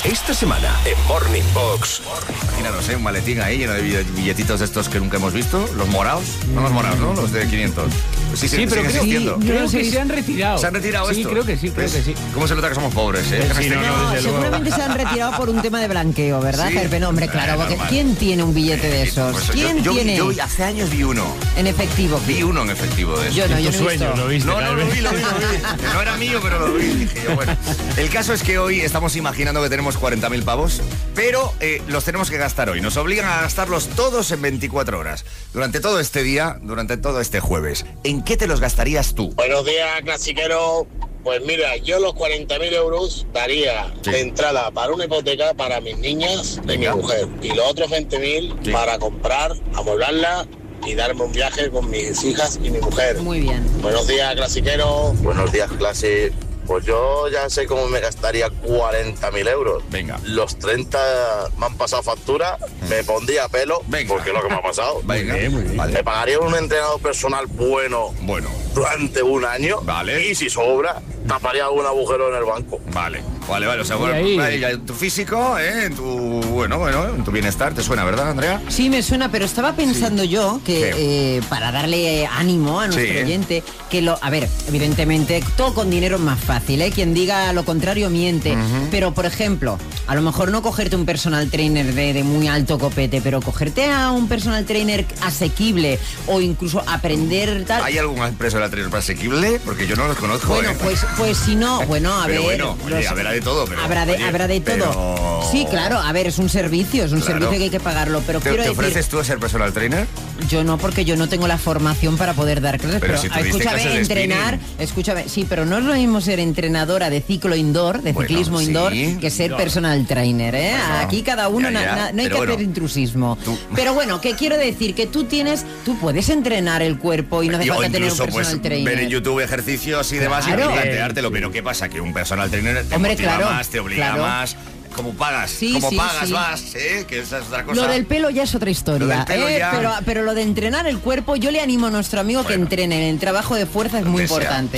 Esta semana en Morning Box. Imaginaros, un maletín ahí lleno de billetitos de estos que nunca hemos visto. Los morados. No los morados, ¿no? Los de 500. Pues sí, pero creo que se han retirado. ¿Se han retirado estos? Sí, creo que sí. ¿Cómo se nota que somos pobres, eh? Sí, No, seguramente se han retirado por un tema de blanqueo, ¿verdad, Sí. Gerpe? No, hombre, claro, porque ¿quién tiene un billete de esos? Pues ¿Quién tiene yo hace años vi uno. en efectivo? Vi uno en efectivo de eso. Yo no he visto. ¿Lo viste? No, lo vi. No era mío, pero lo vi. Dije yo, bueno. El caso es que hoy estamos imaginando que tenemos 40.000 pavos, pero los tenemos que gastar hoy. Nos obligan a gastarlos todos en 24 horas. Durante todo este día, durante todo este jueves. ¿En qué te los gastarías tú? Buenos días, clasiquero. Pues mira, yo los 40.000 euros daría de entrada para una hipoteca para mis niñas y mi mujer. Y los otros 20.000 para comprar, amueblarla y darme un viaje con mis hijas y mi mujer. Muy bien. Buenos días, clasiquero. Buenos días, clase. Pues yo ya sé cómo me gastaría 40.000 euros. Venga. Los 30 me han pasado factura, me pondría a pelo, Venga. porque es lo que me ha pasado. Venga. Muy bien. Vale. Me pagaría un entrenador personal bueno durante un año. Vale. Y si sobra, taparía algún agujero en el banco. Vale. O sea, ahí. en tu físico, en tu, en tu bienestar, ¿te suena, verdad, Andrea? Sí, me suena, pero estaba pensando yo que para darle ánimo a nuestro oyente, a ver, evidentemente, todo con dinero es más fácil, ¿eh? Quien diga lo contrario miente. Pero, por ejemplo, a lo mejor no cogerte un personal trainer de muy alto copete, pero cogerte a un personal trainer asequible o incluso aprender tal. ¿Hay algún personal trainer asequible? Porque yo no los conozco. Bueno, pues si no, a pero ver. oye, habrá de todo, pero... Habrá de todo. pero- Sí, claro, a ver, es un servicio, servicio que hay que pagarlo, pero ¿Te quiero decir, ofreces tú a ser personal trainer? yo no, porque yo no tengo la formación para poder dar clases, Pero pero si tuviste clases escúchame, de entrenar, spinning. escúchame, sí, pero no es lo mismo ser entrenadora de ciclo indoor, de Bueno, ciclismo sí. indoor, que ser personal trainer, ¿eh? Bueno, Aquí cada uno, ya, no hay pero que bueno, hacer intrusismo. tú- Pero bueno, que quiero decir que tú puedes entrenar el cuerpo y no hace O falta tener un incluso personal ver en trainer. YouTube ejercicios y demás Claro. y planteártelo. Pero ¿qué pasa? Que un personal trainer te Hombre, motiva claro, más, te obliga claro. más. ¿Cómo pagas? Sí, ¿Cómo sí, pagas sí. más? Que esa es otra cosa. Lo del pelo ya es otra historia, Lo del pelo ya- pero lo de entrenar el cuerpo, yo le animo a nuestro amigo que Bueno. entrene. El trabajo de fuerza es muy Donde sea. importante.